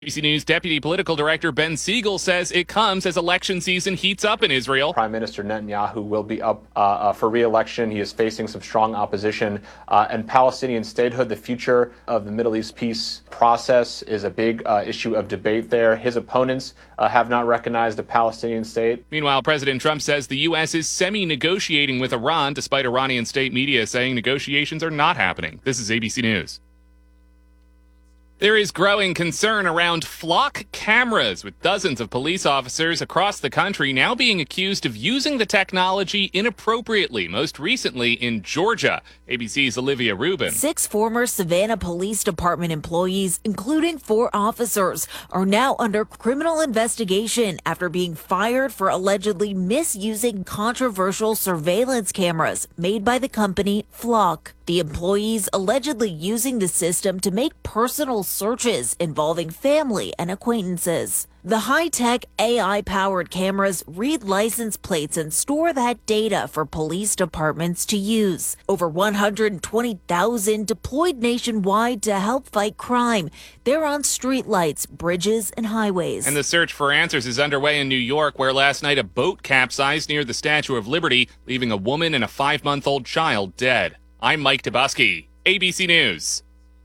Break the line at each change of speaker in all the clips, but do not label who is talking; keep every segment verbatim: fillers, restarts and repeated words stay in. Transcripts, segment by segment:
A B C News Deputy Political Director Ben Siegel says it comes as election season heats up in Israel.
Prime Minister Netanyahu will be up uh, uh, for re-election. He is facing some strong opposition. Uh, and Palestinian statehood, the future of the Middle East peace process, is a big uh, issue of debate there. His opponents uh, have not recognized a Palestinian state.
Meanwhile, President Trump says the U S is semi-negotiating with Iran, despite Iranian state media saying negotiations are not happening. This is A B C News. There is growing concern around flock cameras, with dozens of police officers across the country now being accused of using the technology inappropriately, most recently in Georgia. A B C's Olivia Rubin.
Six former Savannah Police Department employees, including four officers, are now under criminal investigation after being fired for allegedly misusing controversial surveillance cameras made by the company Flock. The employees allegedly using the system to make personal searches involving family and acquaintances. The high-tech A I-powered cameras read license plates and store that data for police departments to use. Over one hundred twenty thousand deployed nationwide to help fight crime. They're on streetlights, bridges, and highways.
And the search for answers is underway in New York, where last night a boat capsized near the Statue of Liberty, leaving a woman and a five-month-old child dead. I'm Mike Tobuski, A B C News.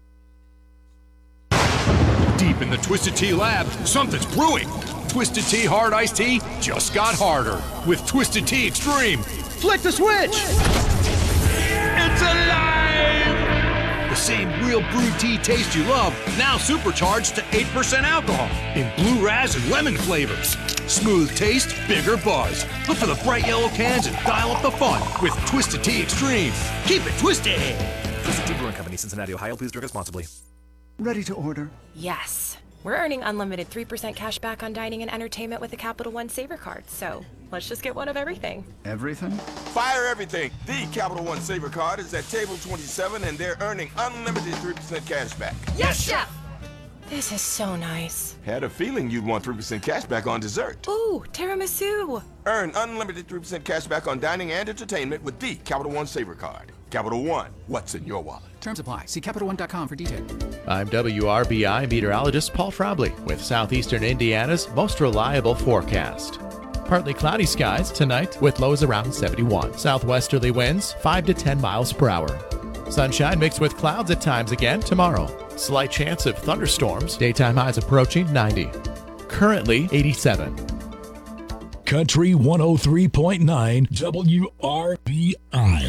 Deep in the Twisted Tea lab, something's brewing. Twisted Tea Hard Iced Tea just got harder with Twisted Tea Extreme.
Flick the switch!
It's alive! The same real brewed tea taste you love, now supercharged to eight percent alcohol in blue raz and lemon flavors. Smooth taste, bigger buzz. Look for the bright yellow cans and dial up the fun with Twisted Tea Extreme. Keep it twisted!
Twisted Tea Brewing Company, Cincinnati, Ohio. Please drink responsibly.
Ready to order?
Yes. We're earning unlimited three percent cash back on dining and entertainment with the Capital One Saver Card, so let's just get one of everything.
Everything?
Fire everything. The Capital One Saver Card is at table twenty-seven, and they're earning unlimited three percent cash back.
Yes, Chef! This is so nice.
Had a feeling you'd want three percent cash back on dessert.
Ooh, tiramisu.
Earn unlimited three percent cash back on dining and entertainment with the Capital One Saver Card. Capital One, what's in your wallet?
Terms apply. See Capital One dot com for details.
I'm W R B I meteorologist Paul Frobley with Southeastern Indiana's most reliable forecast. Partly cloudy skies tonight with lows around seventy-one. Southwesterly winds five to ten miles per hour. Sunshine mixed with clouds at times again tomorrow. Slight chance of thunderstorms. Daytime highs approaching ninety. Currently eighty-seven.
Country one oh three point nine W R B I.